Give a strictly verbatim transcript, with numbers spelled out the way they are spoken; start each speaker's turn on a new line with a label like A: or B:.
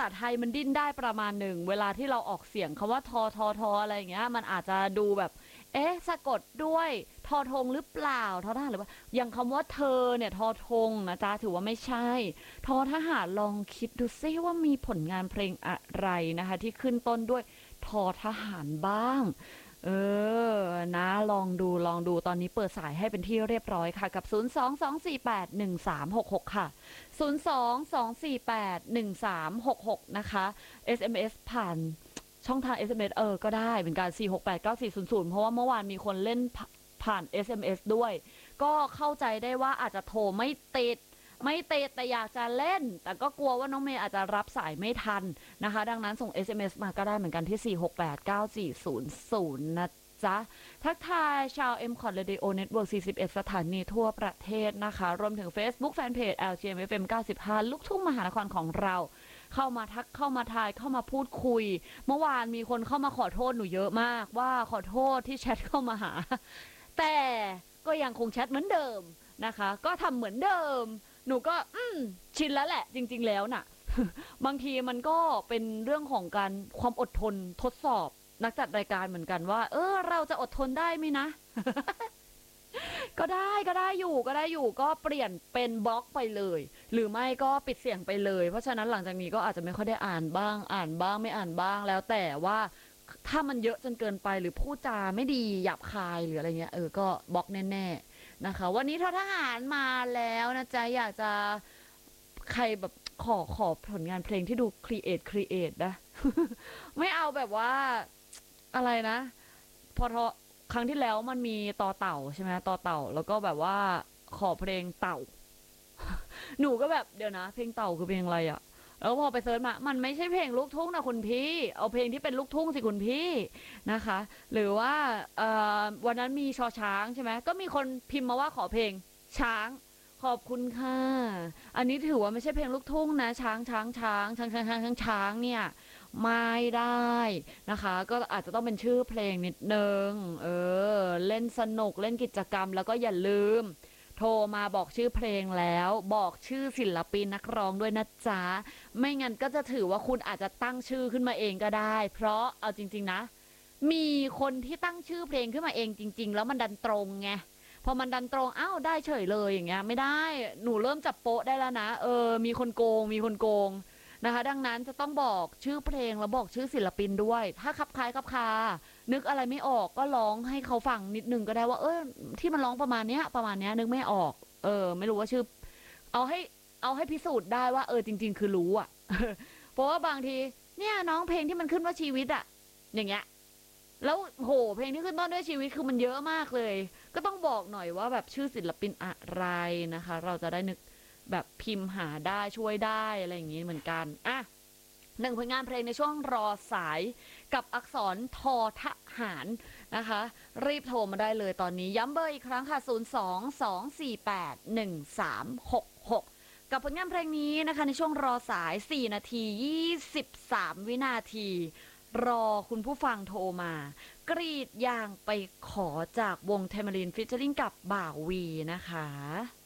A: ษาไทยมันดิ้นได้ประมาณหนึ่งเวลาที่เราออกเสียงคำว่าทอทอทออะไรอย่างเงี้ยมันอาจจะดูแบบเอ๊ะสะกดด้วยทอทงหรือเปล่าทอทหารหรือว่าอย่างคำว่าเธอเนี่ยทอทงนะจ๊ะถือว่าไม่ใช่ทอทหารลองคิดดูซิว่ามีผลงานเพลงอะไรนะคะที่ขึ้นต้นด้วยทอทหารบ้างเออนะลองดูลองดูตอนนี้เปิดสายให้เป็นที่เรียบร้อยค่ะกับศูนย์ สอง สอง สี่ แปด หนึ่ง สาม หก หกค่ะศูนย์ สอง สอง สี่ แปด หนึ่ง สาม หก หกนะคะ เอส เอ็ม เอส ผ่านช่องทาง เอส เอ็ม เอส เออก็ได้เหมือนกันสี่ หก แปด เก้า สี่ ศูนย์ ศูนย์เพราะว่าเมื่อวานมีคนเล่นผ่าน เอส เอ็ม เอส ด้วยก็เข้าใจได้ว่าอาจจะโทรไม่ติดไม่ติดแต่อยากจะเล่นแต่ก็กลัวว่าน้องเมย์อาจจะรับสายไม่ทันนะคะดังนั้นส่ง เอส เอ็ม เอส มาก็ได้เหมือนกันที่สี่ หก แปด เก้า สี่ ศูนย์ ศูนย์นะจ๊ะทักทายชาว เอ็ม คอท Radio Network สี่สิบเอ็ด สถานีทั่วประเทศนะคะรวมถึง Facebook Fanpage แอล จี เอ็ม เอฟ เอ็ม เก้าสิบห้าลูกทุ่งมหานครของเราเข้ามาทักเข้ามาทายเข้ามาพูดคุยเมื่อวานมีคนเข้ามาขอโทษหนูเยอะมากว่าขอโทษที่แชทเข้ามาหาแต่ก็ยังคงแชทเหมือนเดิมนะคะก็ทำเหมือนเดิมหนูก็อืมชินแล้วแหละจริงๆแล้วน่ะ บางทีมันก็เป็นเรื่องของการความอดทนทดสอบนักจัดรายการเหมือนกันว่าเออเราจะอดทนได้ไหมนะ ก็ได้ก็ได้อยู่ก็ได้อยู่ก็เปลี่ยนเป็นบล็อกไปเลยหรือไม่ก็ปิดเสียงไปเลยเพราะฉะนั้นหลังจากนี้ก็อาจจะไม่ค่อยได้อ่านบ้างอ่านบ้างไม่อ่านบ้างแล้วแต่ว่าถ้ามันเยอะจนเกินไปหรือพูดจาไม่ดีหยาบคายหรืออะไรเงี้ยเออก็บล็อกแน่ๆนะคะวันนี้ททหารมาแล้วนะจ๊ะอยากจะใครแบบขอขอผลงานเพลงที่ดูครีเอทครีเอทนะ ไม่เอาแบบว่าอะไรนะพอทอครั้งที่แล้วมันมีต่อเต่าใช่ไหมต่อเต่าแล้วก็แบบว่าขอเพลงเต่า หนูก็แบบเดี๋ยวนะเพลงเต่าคือเพลงอะไรอะแล้วพอไปเซิร์ชมามันไม่ใช่เพลงลูกทุ่งนะคุณพี่เอาเพลงที่เป็นลูกทุ่งสิคุณพี่นะคะหรือว่าวันนั้นมีชอช้างใช่ไหมก็มีคนพิมพ์มาว่าขอเพลงช้างขอบคุณค่ะอันนี้ถือว่าไม่ใช่เพลงลูกทุ่งนะช้างช้างช้างช้างช้างช้างช้างช้างเนี่ยไม่ได้นะคะก็อาจจะต้องเป็นชื่อเพลงนิดนึงเออเล่นสนุกเล่นกิจกรรมแล้วก็อย่าลืมโทรมาบอกชื่อเพลงแล้วบอกชื่อศิลปินนักร้องด้วยนะจ๊ะไม่งั้นก็จะถือว่าคุณอาจจะตั้งชื่อขึ้นมาเองก็ได้เพราะเอาจริงๆนะมีคนที่ตั้งชื่อเพลงขึ้นมาเองจริงๆแล้วมันดันตรงไงพอมันดันตรงอ้าวได้เฉยเลยอย่างเงี้ยไม่ได้หนูเริ่มจับโป๊ะได้แล้วนะเออมีคนโกงมีคนโกงนะคะดังนั้นจะต้องบอกชื่อเพลงแล้วบอกชื่อศิลปินด้วยถ้าคับคล้ายคับคานึกอะไรไม่ออกก็ร้องให้เขาฟังนิดนึงก็ได้ว่าเออที่มันร้องประมาณเนี้ยประมาณเนี้ยนึกไม่ออกเออไม่รู้ว่าชื่อเอาให้เอาให้พิสูจน์ได้ว่าเออจริงๆคือรู้อ่ะ เพราะว่าบางทีเนี่ยน้องเพลงที่มันขึ้นว่าชีวิตอะอย่างเงี้ยแล้วโหเพลงที่ขึ้นต้นด้วยชีวิตคือมันเยอะมากเลยก็ต้องบอกหน่อยว่าแบบชื่อศิลปินอะไรนะคะเราจะได้นึกแบบพิมพ์หาได้ช่วยได้อะไรอย่างงี้เหมือนกันอ่ะหนึ่งผลงานเพลงในช่วงรอสายกับอักษรทอทหารนะคะรีบโทรมาได้เลยตอนนี้ย้ำเบอร์อีกครั้งค่ะศูนย์ สอง สอง สี่ แปด หนึ่ง สาม หก หกกับผลงานเพลงนี้นะคะในช่วงรอสายสี่นาทียี่สิบสามวินาทีรอคุณผู้ฟังโทรมากรีดยางไปขอจากวงเทมเมอรินฟิชเชอริงกับบ่าววีนะคะ